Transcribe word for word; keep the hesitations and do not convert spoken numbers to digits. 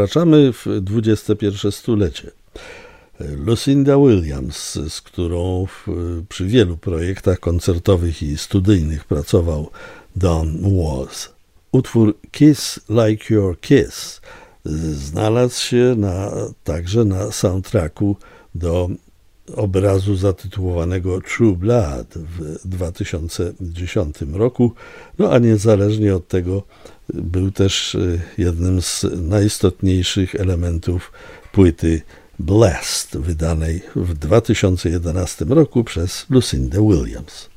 wkraczamy w dwudzieste pierwsze stulecie. Lucinda Williams, z którą w, przy wielu projektach koncertowych i studyjnych pracował Don Was. Utwór Kiss Like Your Kiss znalazł się na, także na soundtracku do obrazu zatytułowanego True Blood w dwa tysiące dziesiątym roku, no a niezależnie od tego był też jednym z najistotniejszych elementów płyty Blessed, wydanej w dwa tysiące jedenastym roku przez Lucindę Williams.